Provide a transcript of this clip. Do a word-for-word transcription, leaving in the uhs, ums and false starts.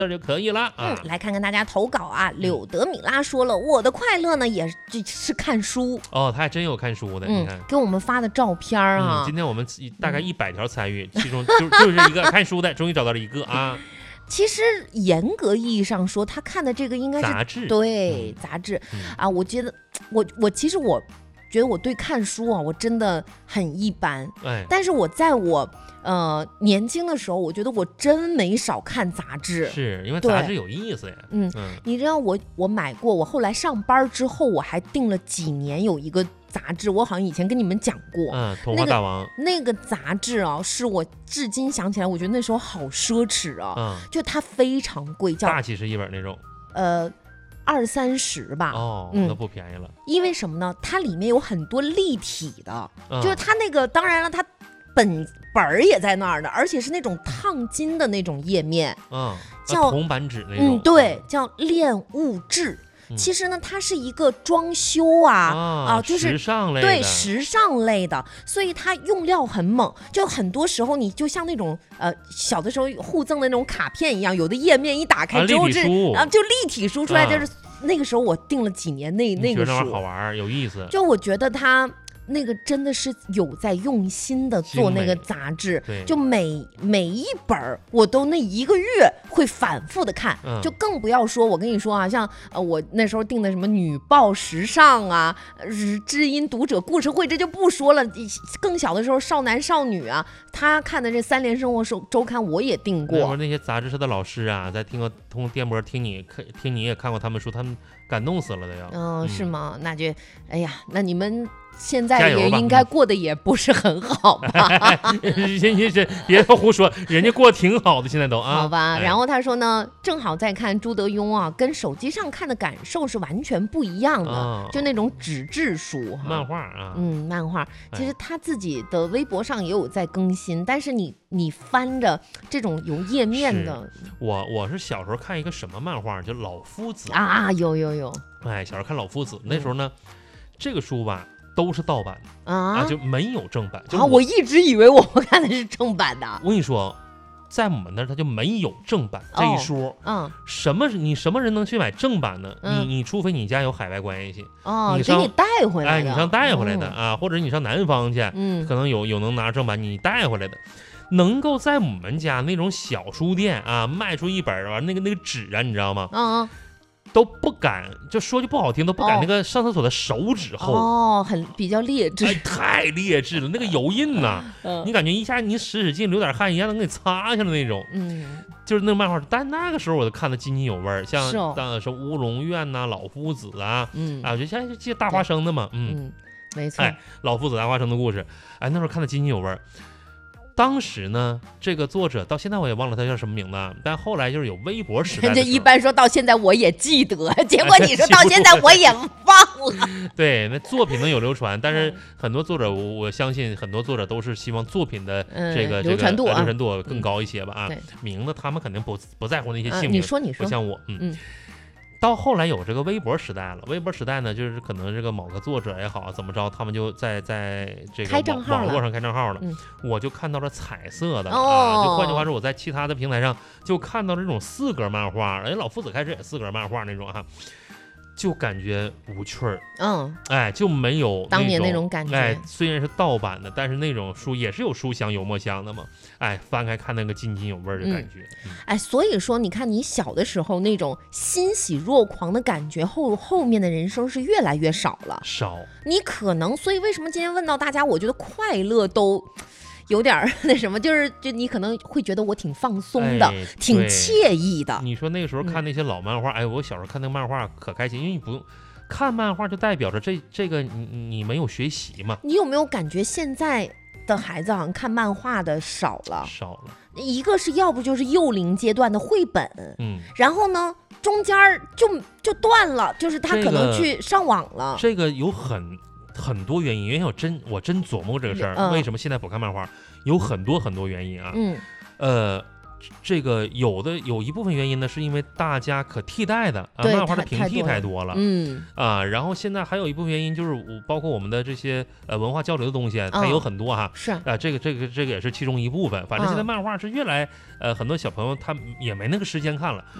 这就可以了啊。 嗯，来看看大家投稿啊。柳德米拉说了，我的快乐呢也是看书。 哦，他还真有看书的， 嗯， 你看给我们发的照片啊。 嗯、今天我们大概一百条参与，其中就就是一个看书的，终于找到了一个啊。 其实严格意义上说，他看的这个应该是杂志， 对、嗯、杂志、嗯、啊。我觉得我我其实我觉得我对看书啊，我真的很一般。 哎， 但是我在我呃年轻的时候，我觉得我真没少看杂志， 是因为杂志有意思呀。 嗯嗯，你知道我我买过，我后来上班之后，我还订了几年有一个杂志，我好像以前跟你们讲过， 嗯，童话大王、 那个、那个杂志啊，是我至今想起来，我觉得那时候好奢侈啊，嗯，就它非常贵，叫大几十一本那种， 呃，二三十吧， 哦，那、嗯、不便宜了。 因为什么呢？它里面有很多立体的，嗯、就是它那个，当然了，它本本儿也在那儿的，而且是那种烫金的那种页面， 嗯， 叫铜版纸那种， 嗯，对，叫恋物志。其实呢，它是一个装修啊啊， 啊就是时尚类的， 对时尚类的，所以它用料很猛。就很多时候，你就像那种呃小的时候互赠的那种卡片一样，有的页面一打开之后，这啊就立体书出来，就是、啊、那个时候我订了几年那那个书， 好玩有意思。 就我觉得它。那个真的是有在用心的做那个杂志，就每每一本我都那一个月会反复的看，嗯、就更不要说我跟你说啊，像呃我那时候订的什么女报时尚啊、知音读者故事会，这就不说了。更小的时候少男少女啊，他看的这三联生活周刊我也订过。 那会儿那些杂志社的老师啊，在听过通过电波听你听你也看过他们书，他们感动死了的要。 嗯，是吗？那就哎呀，那你们。现在也应该过得也不是很好吧？ 别别胡说，人家过得挺好的，现在都啊。 好吧，然后他说呢，正好在看朱德庸啊，跟手机上看的感受是完全不一样的，哦、就那种纸质书、 漫画啊， 嗯，漫画。其实他自己的微博上也有在更新，但是你你翻着这种有页面的， 我我是小时候看一个什么漫画，就老夫子啊，有有有， 哎，小时候看老夫子，那时候呢，嗯、这个书吧。都是盗版的 啊, 啊，就没有正版。就我,、啊、我一直以为我们看的是正版的。 我跟你说，在我们那儿它就没有正版这一说。嗯、哦，什么你什么人能去买正版呢？嗯、你你除非你家有海外关系哦，你给你带回来的， 哎，你上带回来的、嗯、啊，或者你上南方去，嗯，可能有有能拿正版你带回来的。能够在我们家那种小书店啊卖出一本啊，那个那个纸啊，你知道吗？嗯。都不敢，就说句不好听，都不敢那个上厕所的手指厚哦，很比较劣质、 哎，太劣质了。那个油印呐、啊，嗯、你感觉一下你使使劲流点汗一下能给你擦下来那种，嗯，就是那个漫画。但那个时候我都看得津津有味，像当时、哦、乌龙院呐、啊、老夫子啊，嗯，啊，我就像就记得大花生的嘛，嗯， 嗯没错， 哎，老夫子大花生的故事，哎，那时候看得津津有味。当时呢，这个作者到现在我也忘了他叫什么名字，但后来就是有微博时代的时候， 人家一般说到现在我也记得，结果你说到现在我也忘了。 对，那作品能有流传，但是很多作者，我我相信很多作者都是希望作品的这个、 嗯、流传度、 这个、流传度更高一些吧啊， 嗯、 名字他们肯定不不在乎那些姓名、 啊，你说你说， 不像我，嗯。 嗯到后来有这个微博时代了，微博时代呢，就是可能这个某个作者也好，怎么着，他们就在在这个网网络上开账号了，嗯、我就看到了彩色的、哦、啊，就换句话说，我在其他的平台上就看到这种四格漫画，哎，老夫子开始也四格漫画那种哈、啊。就感觉无趣儿，嗯，哎，就没有当年那种感觉。 哎，虽然是盗版的，但是那种书也是有书香有墨香的嘛。哎，翻开看那个津津有味的感觉。 嗯嗯、哎，所以说你看，你小的时候那种欣喜若狂的感觉，后后面的人生是越来越少了。 少。 你可能，所以为什么今天问到大家，我觉得快乐都。有点那什么，就是就你可能会觉得我挺放松的， 哎、 挺惬意的。 你说那个时候看那些老漫画，嗯、哎，我小时候看那个漫画可开心，因为你不用看漫画，就代表着这这个你你没有学习嘛。 你有没有感觉现在的孩子好像看漫画的少了？ 少了。 一个是要不就是幼龄阶段的绘本，嗯，然后呢中间就就断了，就是他可能去上网了。 这个、这个有很。很多原因，因为我真我真琢磨过这个事儿、嗯，为什么现在不看漫画？有很多很多原因啊。嗯，呃， 这个有的有一部分原因呢，是因为大家可替代的啊漫画的平替太多了， 嗯啊，然后现在还有一部分原因就是包括我们的这些呃文化交流的东西，它有很多哈， 是啊，这个这个这个也是其中一部分。反正现在漫画是越来呃很多小朋友他也没那个时间看了。